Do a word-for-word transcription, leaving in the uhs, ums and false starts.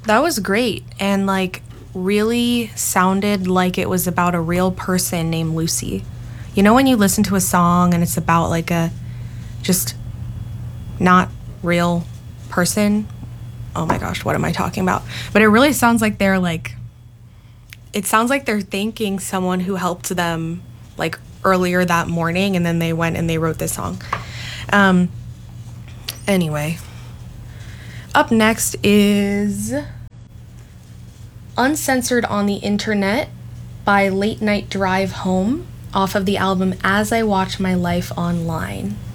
That was great, and like really sounded like it was about a real person named Lucy. You know when you listen to a song and it's about like a just not real person? Oh my gosh, what am I talking about? But it really sounds like they're like, it sounds like they're thanking someone who helped them like earlier that morning, and then they went and they wrote this song. Um, anyway, up next is Uncensored on the Internet by Late Night Drive Home off of the album As I Watch My Life Online.